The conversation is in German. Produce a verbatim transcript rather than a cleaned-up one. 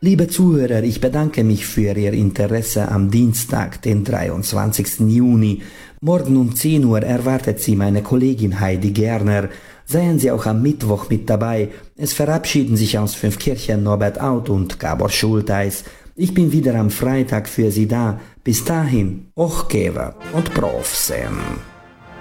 Liebe Zuhörer, ich bedanke mich für Ihr Interesse am Dienstag, den dreiundzwanzigsten Juni. Morgen um zehn Uhr erwartet Sie meine Kollegin Heidi Gerner. Seien Sie auch am Mittwoch mit dabei. Es verabschieden sich aus Fünfkirchen Norbert Out und Gabor Schulteis. Ich bin wieder am Freitag für Sie da. Bis dahin, Ochkever und Prof. Sen.